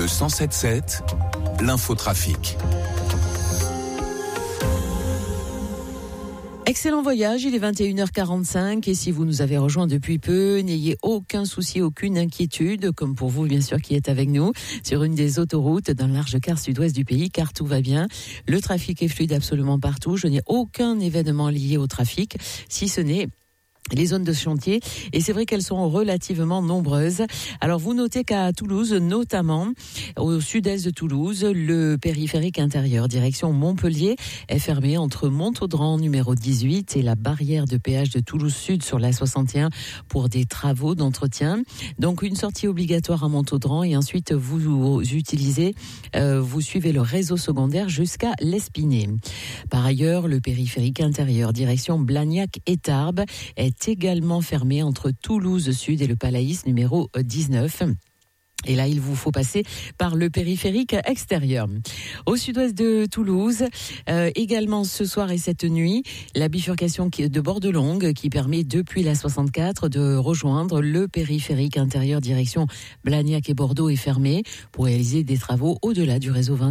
Le 107.7, l'infotrafic. Excellent voyage, il est 21h45 et si vous nous avez rejoints depuis peu, n'ayez aucun souci, aucune inquiétude, comme pour vous bien sûr qui êtes avec nous, sur une des autoroutes dans le large quart sud-ouest du pays, car tout va bien. Le trafic est fluide absolument partout, je n'ai aucun événement lié au trafic, si ce n'est les zones de chantier, et c'est vrai qu'elles sont relativement nombreuses. Alors vous notez qu'à Toulouse, notamment au sud-est de Toulouse, le périphérique intérieur direction Montpellier est fermé entre Montaudran numéro 18 et la barrière de péage de Toulouse Sud sur la 61 pour des travaux d'entretien. Donc une sortie obligatoire à Montaudran et ensuite vous suivez le réseau secondaire jusqu'à l'Espinay. Par ailleurs, le périphérique intérieur direction Blagnac et Tarbes est également fermé entre Toulouse Sud et le Palaïs numéro 19. Et là, il vous faut passer par le périphérique extérieur. Au sud-ouest de Toulouse, également ce soir et cette nuit, la bifurcation de Bordelongue qui permet depuis la 64 de rejoindre le périphérique intérieur direction Blagnac et Bordeaux est fermée pour réaliser des travaux au-delà du réseau 20.